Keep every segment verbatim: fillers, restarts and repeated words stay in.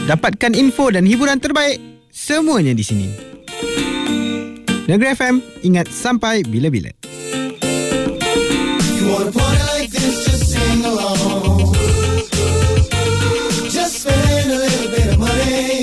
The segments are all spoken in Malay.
Dapatkan info dan hiburan terbaik semuanya di sini. Negeri F M, ingat sampai bila-bila. You wanna party like this, just sing along. Just spend a little bit of money.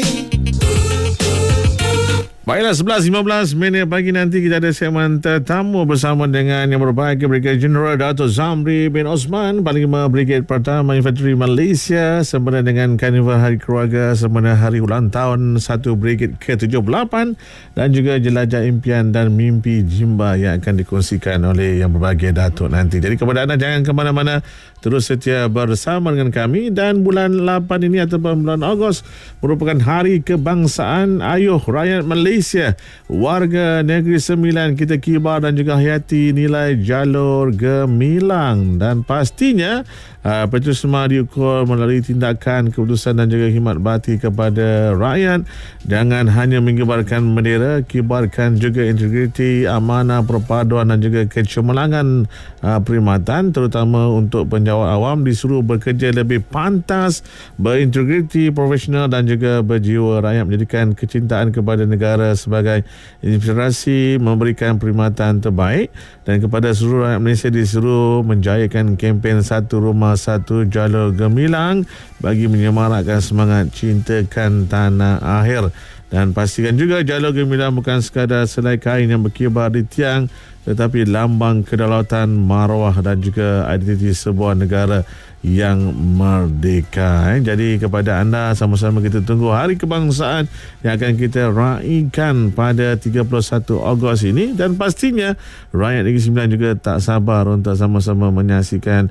Baiklah, sebelas lima belas minit pagi nanti kita ada segmen tetamu bersama dengan yang berbahagia Brigadier Jeneral Dato' Zamri bin Osman, Panglima Brigade Pertama Infanteri Malaysia, sempena dengan Karnival Hari Keluarga, sempena Hari Ulang Tahun satu Brigade ke tujuh puluh lapan dan juga Jelajah Impian dan Mimpi Jimba yang akan dikongsikan oleh yang berbahagia Dato' nanti. Jadi kepada anda jangan ke mana-mana, terus setia bersama dengan kami. Dan bulan lapan ini ataupun bulan Ogos merupakan Hari Kebangsaan. Ayuh rakyat Malaysia, warga Negeri Sembilan, kita kibar dan juga hayati nilai jalur gemilang. Dan pastinya uh, Petrus Semar diukur melalui tindakan, keputusan dan juga khidmat bakti kepada rakyat. Jangan hanya mengibarkan bendera, kibarkan juga integriti, amanah, perpaduan dan juga kecemerlangan uh, perkhidmatan, terutama untuk penjawat awam disuruh bekerja lebih pantas, berintegriti, profesional dan juga berjiwa rakyat, menjadikan kecintaan kepada negara sebagai inspirasi, memberikan perkhidmatan terbaik. Dan kepada seluruh rakyat Malaysia disuruh menjayakan kempen Satu Rumah Satu Jalur Gemilang bagi menyemarakkan semangat cintakan tanah air. Dan pastikan juga jalur gemilang bukan sekadar selai kain yang berkibar di tiang, tetapi lambang kedaulatan, maruah dan juga identiti sebuah negara yang merdeka. Eh. Jadi kepada anda, sama-sama kita tunggu Hari Kebangsaan yang akan kita raikan pada tiga puluh satu Ogos ini. Dan pastinya rakyat Negeri Sembilan juga tak sabar untuk sama-sama menyaksikan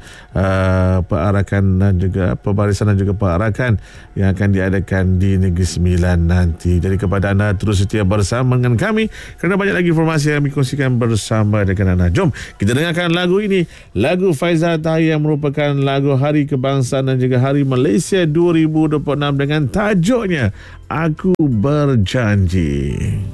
uh, perarakan dan juga pembarisan dan juga perarakan yang akan diadakan di Negeri Sembilan nanti. Jadi kepada anda, terus setia bersama dengan kami kerana banyak lagi informasi yang kami kongsikan bersama dengan anda. Jom kita dengarkan lagu ini, lagu Faizal Tahir yang merupakan lagu Hari Kebangsaan dan juga Hari Malaysia dua ribu dua puluh enam dengan tajuknya Aku Berjanji.